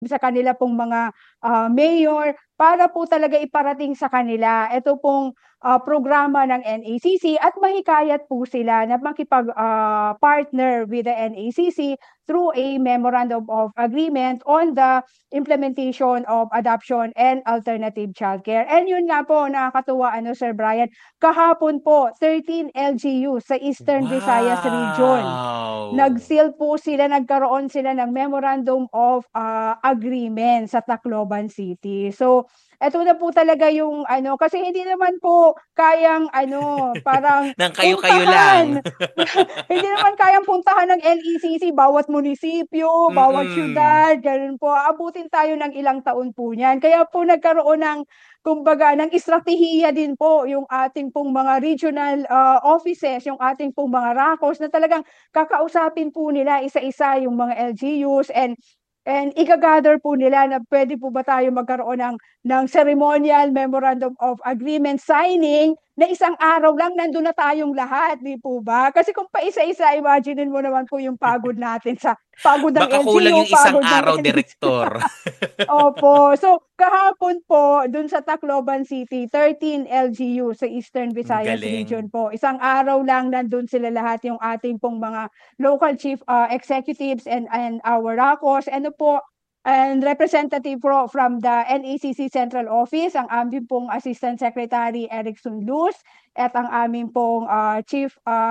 sa kanila pong mga mayor para po talaga iparating sa kanila ito pong programa ng NACC at mahikayat po sila na makipag-partner with the NACC through a Memorandum of Agreement on the implementation of adoption and alternative childcare. And yun nga po, nakakatuwa Sir Brian, kahapon po 13 LGU sa Eastern Visayas Region. Wow! Nag-seal po sila, nagkaroon sila ng Memorandum of Agreement sa Tacloban City. So, eto na po talaga yung kasi hindi naman po kayang parang Nang kayo-kayo lang. puntahan. Hindi naman kayang puntahan ng NECC bawat munisipyo, bawat Mm. syudad, ganun po. Abutin tayo ng ilang taon po niyan. Kaya po nagkaroon ng kumbaga ng estratehiya din po yung ating pong mga regional offices, yung ating pong mga RACOS na talagang kakausapin po nila isa-isa yung mga LGUs and i-gather po nila na pwede po ba tayo magkaroon ng ceremonial memorandum of agreement signing na isang araw lang nandun na tayong lahat, di po ba? Kasi kung pa isa-isa, imaginein mo naman po yung pagod natin sa pagod ng Baka kulang LGU, yung isang pagod ng araw, NEC. direktor. Opo. So, kahapon po, dun sa Tacloban City, 13 LGU sa Eastern Ang Visayas galing. Region po. Isang araw lang nandun sila lahat yung ating pong mga local chief executives and our RACOS. Ano po, and representative from the NACC Central Office, ang aming pong Assistant Secretary Erickson Luz, at ang aming pong Chief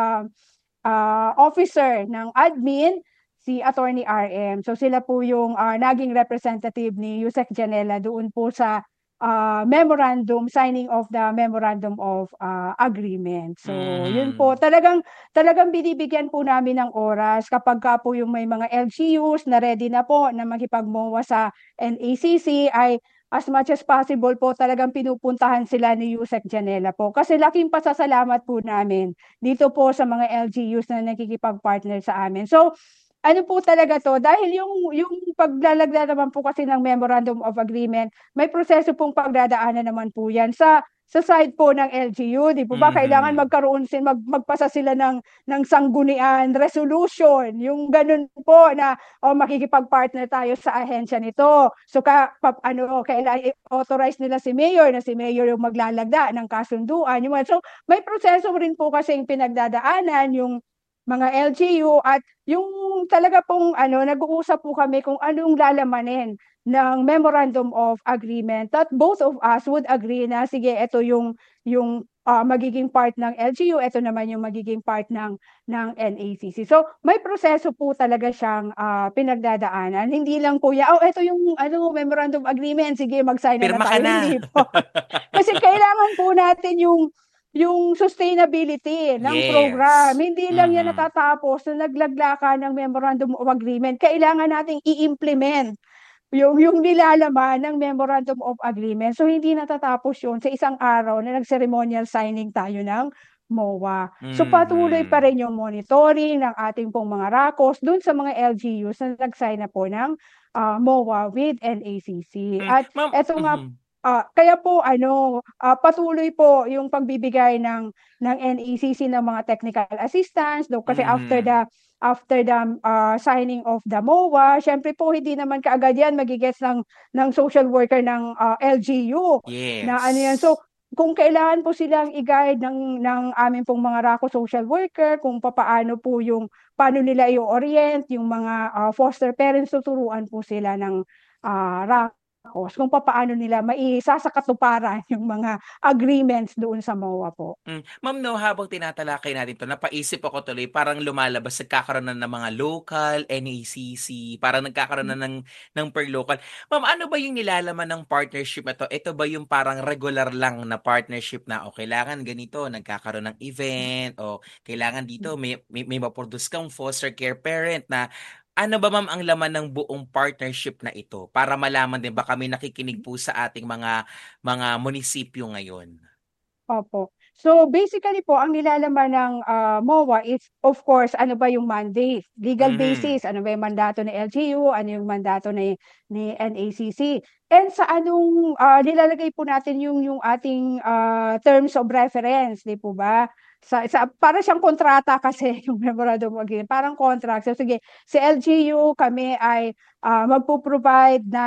Officer ng Admin, si Attorney RM. So sila po yung naging representative ni Yusek Janela doon po sa memorandum, signing of the memorandum of agreement. So yun po, Mhm. talagang binibigyan po namin ng oras kapag ka po yung may mga LGUs na ready na po na makipag-MOA sa NACC ay as much as possible po talagang pinupuntahan sila ni Yusek Janela po. Kasi laking pasasalamat po namin dito po sa mga LGUs na nakikipag-partner sa amin. So, ano po talaga to, dahil yung paglalagda naman po kasi ng Memorandum of Agreement, may proseso pong pagdadaanan naman po yan sa side po ng LGU, di po ba? Kailangan Mhm. magkaroon sila, magpasa sila ng sanggunian, resolution, yung ganun po na makikipag-partner tayo sa ahensya nito. So, kailangan i-authorize nila si Mayor na si Mayor yung maglalagda ng kasunduan. So, may proseso rin po kasi yung pinagdadaanan, yung mga LGU at yung talaga pong nag-uusap po kami kung anong lalamanin ng Memorandum of Agreement that both of us would agree na sige, ito yung magiging part ng LGU, ito naman yung magiging part ng NACC. So may proseso po talaga siyang pinagdadaanan. Hindi lang po ito yung Memorandum Agreement, sige mag-sign na Pirma ka tayo. na. Hindi po. Kasi kailangan po natin yung sustainability ng program. Yes. Hindi lang yan Mhm. natatapos na naglagla ka ng Memorandum of Agreement. Kailangan nating i-implement yung nilalaman ng Memorandum of Agreement. So, hindi natatapos yun sa isang araw na nag-ceremonial signing tayo ng MOA. So, patuloy pa Mhm. rin yung monitoring ng ating pong mga RACOS dun sa mga LGUs na nag-sign na po ng MOA with NACC. Hmm, At ma'am eto nga, mhm. kaya po patuloy po yung pagbibigay ng NECC ng mga technical assistance kasi Mhm. after the signing of the MOA, syempre po hindi naman kaagad yan magigets ng social worker ng LGU na ano yan. So Yes. kung kailangan po silang i-guide ng aming pong mga RACO social worker kung paano nila i-orient yung mga foster parents, tuturuan po sila ng RACOS kung paano nila maisasakatuparan yung mga agreements doon sa MOA po. Ma'am 'no, habang tinatalakay natin 'to napaisip ako tuloy parang lumalabas nagkakaroon na ng mga local, NACC, parang nagkakaroon na ng per local. Ma'am, ano ba yung nilalaman ng partnership na 'to? Ito ba yung parang regular lang na partnership na, o kailangan ganito nagkakaroon ng event o kailangan dito may ma-produce kang foster care parent na ano ba ma'am ang laman ng buong partnership na ito? Para malaman din baka may nakikinig po sa ating mga munisipyo ngayon. Opo. So basically po, ang nilalaman ng MOA is of course, ano ba yung mandate? Legal Mhm. basis, ano ba yung mandato ng LGU, ano yung mandato ni NACC. And sa anong nilalagay po natin yung ating terms of reference, di po ba? Para siyang kontrata kasi yung memorandum of agreement, parang contract. So sige, si LGU kami ay magpo-provide na